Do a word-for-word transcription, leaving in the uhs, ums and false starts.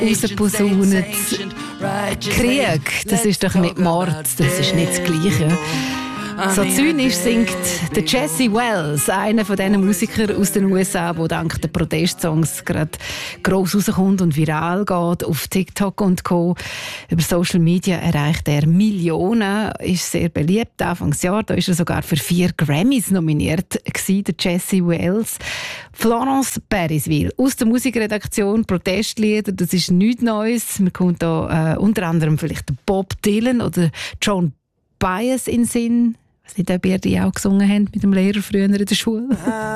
rausposaunen. Krieg, das ist doch nicht Mord, das ist nicht das Gleiche. So zynisch singt der Jesse Wells, einer von diesen Musikern aus den U S A, der dank der Protestsongs gerade gross rauskommt und viral geht auf TikTok und Co. Über Social Media erreicht er Millionen, ist sehr beliebt. Anfangsjahr, da ist er sogar für vier Grammys nominiert gewesen, der Jesse Wells. Florence Parisville aus der Musikredaktion Protestlieder, das ist nichts Neues. Man kommt da äh, unter anderem vielleicht Bob Dylan oder John Baez in Sinn. Ich weiß nicht, ob ihr die auch gesungen habt mit dem Lehrer früher in der Schule.